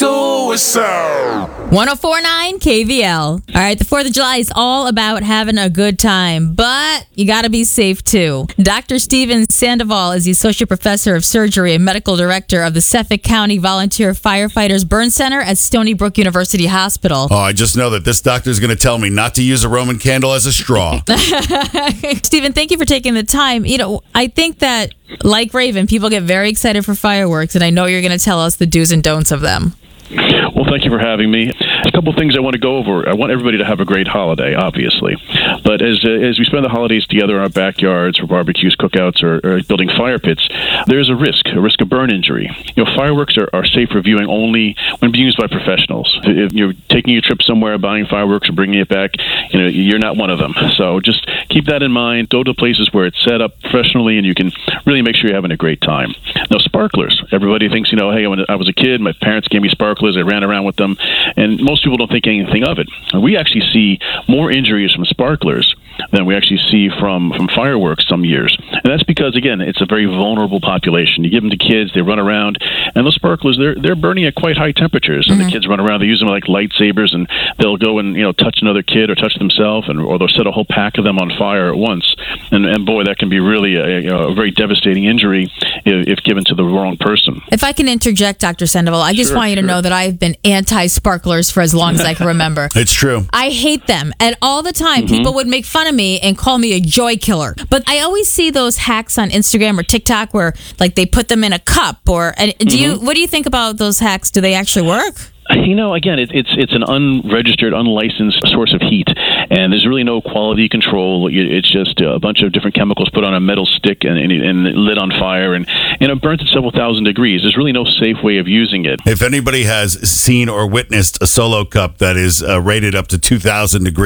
suicide. 104.9 KVL. All right, the 4th of July is all about having a good time, but you got to be safe too. Dr. Steven Sandoval is the Associate Professor of Surgery and Medical Director of the Suffolk County Volunteer Firefighters Burn Center at Stony Brook University Hospital. Oh, I just know that this doctor is going to tell me not to use a Roman candle as a straw. Stephen, thank you for taking the time. You know, I think that, like Raven, people get very excited for fireworks, and I know you're going to tell us the do's and don'ts of them. Well, thank you for having me. A couple things I want to go over. I want everybody to have a great holiday, obviously. But as we spend the holidays together in our backyards for barbecues, cookouts, or building fire pits, there's a risk of burn injury. You know, fireworks are safe for viewing only when being used by professionals. If you're taking a trip somewhere, buying fireworks, or bringing it back, you know, you're not one of them. So just keep that in mind. Go to places where it's set up professionally and you can really make sure you're having a great time. Now, sparklers. Everybody thinks, you know, hey, when I was a kid, my parents gave me sparklers. I ran around with them, and most people don't think anything of it. We actually see more injuries from sparklers than we actually see from fireworks some years. And that's because, again, it's a very vulnerable population. You give them to kids, they run around, and those sparklers, they're burning at quite high temperatures. And the kids run around, they use them like lightsabers, and they'll go and, you know, touch another kid or touch themselves, or they'll set a whole pack of them on fire at once. And boy, that can be really a very devastating injury if given to the wrong person. If I can interject, Dr. Sandoval, I just want you to know that I've been anti-sparklers for as long as I can remember. It's true. I hate them. And all the time, people would make fun of me and call me a joy killer. But I always see those hacks on Instagram or TikTok where, like, they put them in a cup. What do you think about those hacks? Do they actually work? You know, again, it's an unregistered, unlicensed source of heat, and there's really no quality control. It's just a bunch of different chemicals put on a metal stick and lit on fire, and it burns at several thousand degrees. There's really no safe way of using it. If anybody has seen or witnessed a Solo cup that is rated up to 2,000 degrees,